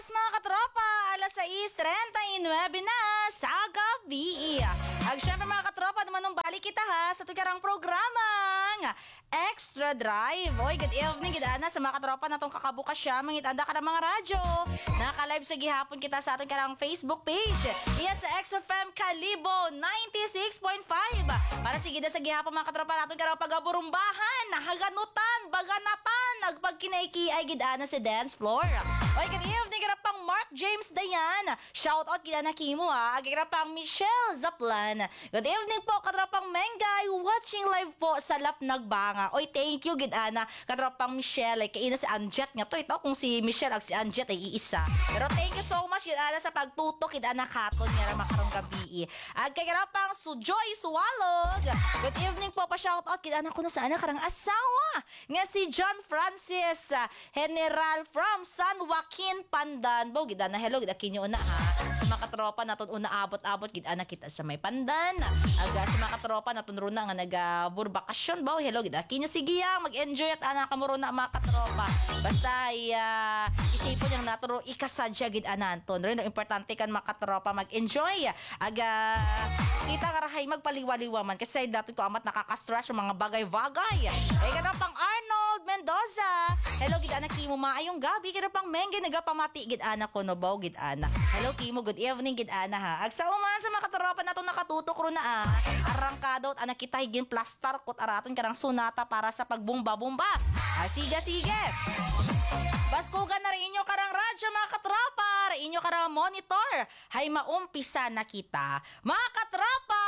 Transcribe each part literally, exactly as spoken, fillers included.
oras mga katropa, alas sais treinta y nueve na sa gabi. Ag syempre mga katropa, naman nung balik kita ha sa tukarang programang Extra Drive. Oy, good evening, good ana sa mga katropa na tong kakabukas siya, mangitanda ka ng mga radyo. Naka-live sa gihapon kita sa ating karang Facebook page. Iya sa X F M Kalibo ninety-six point five. Para sigida sa gihapon mga katropa natin karang pagaburumbahan, haganutan, baganatan, nagpagkinaiki ay gidana sa dance floor. Oy, good evening, kira pang Mark James Dayan. Shout out kita na Kimo ha. Kira pang Michelle Zaplan. Good evening po, katropang Mengay, watching live po sa Lap Nagbanga. Oy, thank you, gidana. Katropang Michelle, ay kaina si Anjet nga to. Ito, kung si Michelle ag si Anjet ay iisa. Pero thank you so much, gidana, sa pagtutok, gidana katon nga na makarong gabi. Ag kira pang Sujoy Suwalog. Good evening po, pa shout out, gidana ko na sa anak karang asawa. Nga si John Francis, uh, General from San Joaquin, Pandan. Bo, gidana, hello, gidana kinyo na ha. Sa mga katropa naton una abot-abot, gidana kita sa may Pandan. Aga sa mga katropa naton ron na nga nagaburbakasyon. Bo, hello, gidana kinyo sige ya, mag-enjoy at anak kamuro na mga katropa. Basta ay uh, isipon yung naturo ikasadya gidana anton. Rin importante kan mga katropa mag-enjoy. Aga kita nga rahay magpaliwaliwa man kasi dati ko amat nakaka-stress yung mga bagay-bagay. Ay ganun pang Arnold Mendoza. Hello, gid anak Kimo, maayong gabi. Ganun pang Mengge nagapamati gid anak ko no baw gid anak. Hello Kimo, good evening gid anak ha. Agsa uman sa mga katropa nato nakatutok ro na ah. Arangkado at anak kita higin plaster kot araton karang sunata para sa pagbumba-bumba. Ah, sige sige. Baskugan na rin inyo karang radyo mga katropa, rin inyo karang monitor. Hay maumpisa na kita. Mga katropa!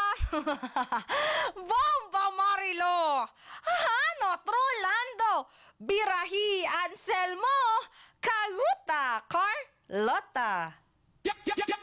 Bomba Marilo! Hano, Trolando! Birahi Anselmo! Kaguta! Carlota!